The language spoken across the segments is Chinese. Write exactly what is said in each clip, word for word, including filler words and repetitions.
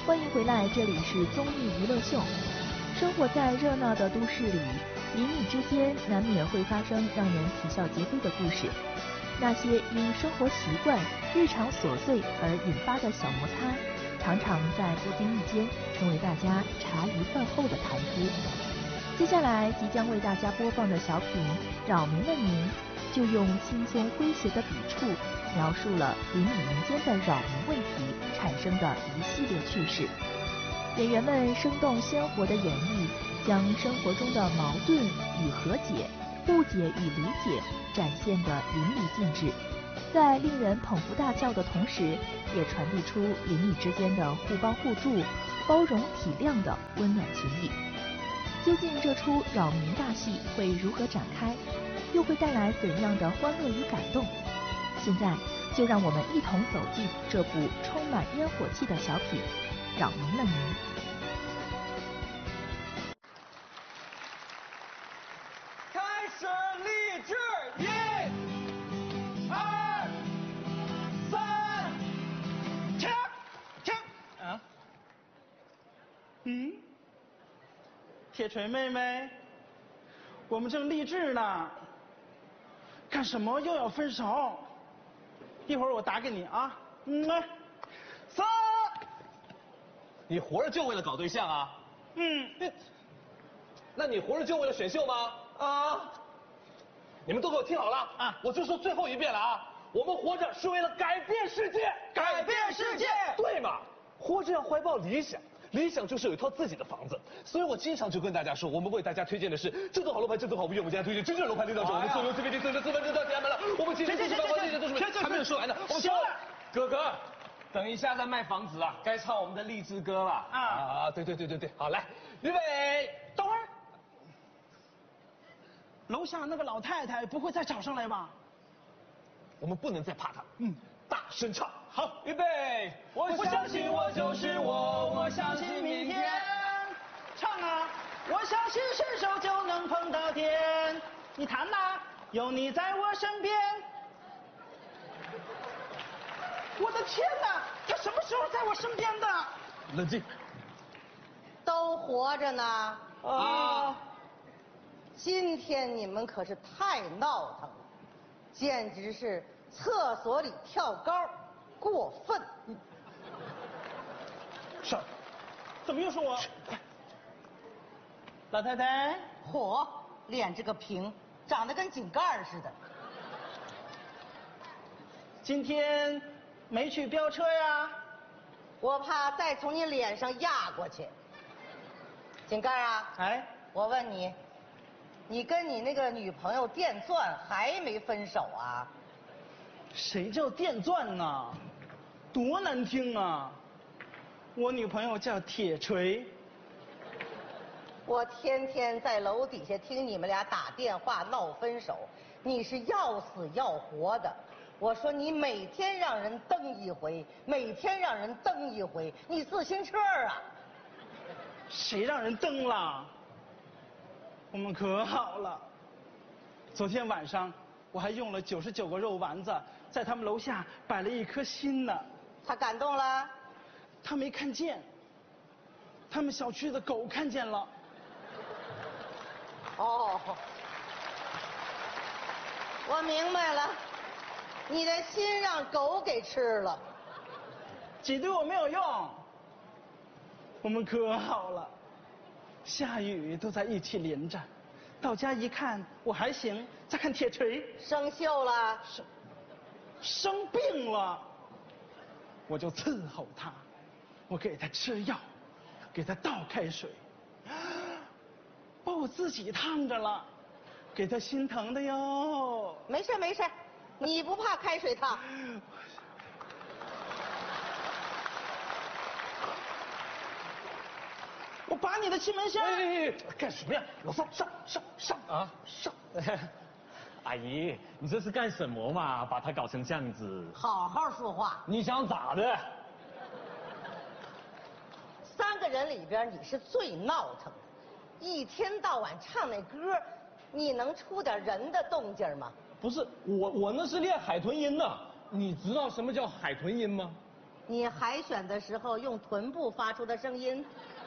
欢迎回来，这里是综艺娱乐秀。生活在热闹的都市里，邻里之间难免会发生让人啼笑皆非的故事。那些因生活习惯、日常琐碎而引发的小摩擦，常常在不经意间成为大家茶余饭后的谈资。接下来即将为大家播放的小品《扰民了您》，就用轻松诙谐的笔触，描述了邻里民间的扰民问题产生的一系列趣事。演员们生动鲜活的演绎，将生活中的矛盾与和解、误解与理解展现得淋漓尽致，在令人捧腹大笑的同时，也传递出邻里之间的互帮互助、包容体谅的温暖情谊。究竟这出扰民大戏会如何展开，又会带来怎样的欢乐与感动？现在就让我们一同走进这部充满烟火气的小品《扰民了您》。 开始立志，一、二、三，停停啊！嗯，铁锤妹妹，我们正励志呢，干什么又要分手？一会儿我打给你啊。嗯，三。 你活着就为了搞对象啊？ 嗯。 那你活着就为了选秀吗？ 啊。 你们都给我听好了啊！ 我就说最后一遍了啊！我们活着是为了改变世界， 改变世界， 对嘛？活着要怀抱理想。理想就是有一套自己的房子，所以我经常就跟大家说，我们为大家推荐的是这栋好楼盘，这栋好物业，我们家推荐真正楼盘领导者，我们所有 C B D 资资本知道家门了，我们其实是房这些都是还没有说完呢。 行了， 哥哥，等一下再卖房子啊，该唱我们的励志歌了啊啊！对对对对对，好来，预备， 等会儿，楼下那个老太太不会再找上来吧？ 我们不能再怕她，嗯，大声唱。 好，预备！我相信我就是我，我相信明天。唱啊！我相信伸手就能碰到天。你弹呐，有你在我身边。我的天哪，他什么时候在我身边的？ 冷静。 都活着呢。 啊！ 今天你们可是太闹腾了，简直是厕所里跳高。过分！ 是，怎么又是我？快！老太太， 嚯，脸这个平，长得跟井盖似的。 今天没去飙车呀？ 我怕再从你脸上压过去。井盖啊， 哎， 我问你，你跟你那个女朋友电钻还没分手啊？ 谁叫电钻呢？多难听啊！我女朋友叫铁锤。 我天天在楼底下听你们俩打电话闹分手，你是要死要活的。我说你每天让人蹬一回，每天让人蹬一回，你自行车啊？ 谁让人蹬了？我们可好了。昨天晚上我还用了九十九个肉丸子，在他们楼下摆了一颗心呢。 他感动了？ 他没看见，他们小区的狗看见了。 哦，我明白了，你的心让狗给吃了。 挤兑我没有用，我们可好了，下雨都在一起淋着，到家一看我还行，再看铁锤生锈了， 生生病了。我就伺候他，我给他吃药，给他倒开水，把我自己烫着了，给他心疼的哟。 没事没事，你不怕开水烫？ 我拔你的气门芯。 哎，干什么呀？老三，上上上啊上！ 阿姨，你这是干什么嘛？把他搞成这样子。 好好说话。 你想咋的？ 三个人里边你是最闹腾的，一天到晚唱那歌，你能出点人的动静吗？ 不是我，我那是练海豚音呢。你知道什么叫海豚音吗？ 你海选的时候用臀部发出的声音。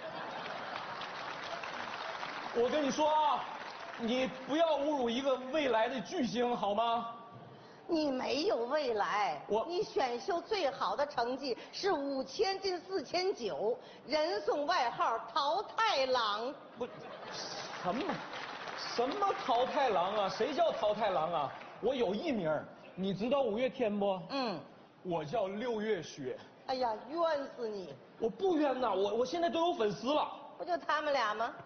我跟你说啊，你不要侮辱一个未来的巨星好吗？ 你没有未来， 我你选秀最好的成绩是五千进四千九，人送外号淘汰郎。 不，什么什么淘汰郎啊？谁叫淘汰郎啊？我有艺名，你知道五月天不？ 嗯， 我叫六月雪。 哎呀，冤死你！ 我不冤呐，我我现在都有粉丝了。 不就他们俩吗？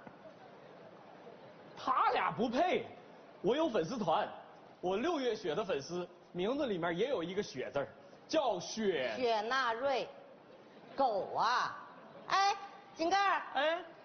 他俩不配，我有粉丝团，我六月雪的粉丝名字里面也有一个雪字儿，叫雪。 雪纳瑞，狗啊！哎，井盖儿， 哎。